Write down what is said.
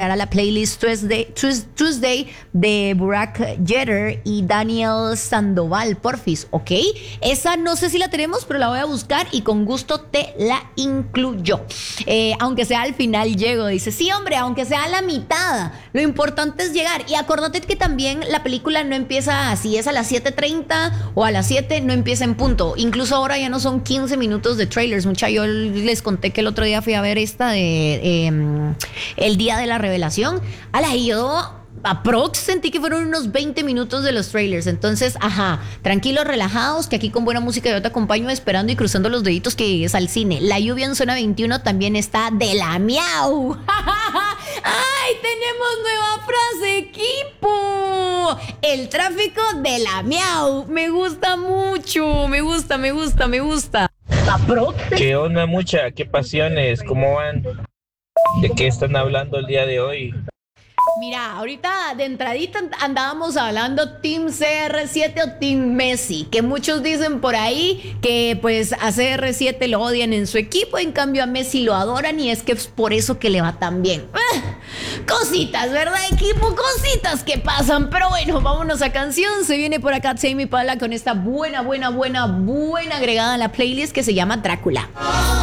agregar a la playlist Tuesday de Burak Jeter y Daniel Sandoval, porfis, ¿ok? Esa no sé si la tenemos, pero la voy a buscar y con gusto te la incluyo. Aunque sea al final llego, dice, sí hombre, aunque sea a la mitad, lo importante es llegar. Y acordate que también la película no empieza así, es a las 7:30 o a las 7, no empieza en punto. Incluso ahora ya no son 15 minutos de trailers, mucha. Yo les conté que el otro día fui a ver esta de El Día de la Revelación. Y yo aprox sentí que fueron unos 20 minutos de los trailers. Entonces, tranquilos, relajados, que aquí con buena música yo te acompaño esperando y cruzando los deditos que llegues al cine. La lluvia en zona 21 también está de la miau. ¡Ay, tenemos nueva frase, equipo! El tráfico de la miau. Me gusta mucho, me gusta. ¿Qué onda, mucha? ¿Qué pasiones? ¿Cómo van? ¿De qué están hablando el día de hoy? Mira, ahorita de entradita andábamos hablando Team CR7 o Team Messi, que muchos dicen por ahí que pues a CR7 lo odian en su equipo, en cambio a Messi lo adoran y es que es por eso que le va tan bien. Cositas, ¿verdad, equipo? Cositas que pasan, pero bueno, vámonos a canción. Se viene por acá Tame Impala con esta buena agregada a la playlist que se llama Drácula.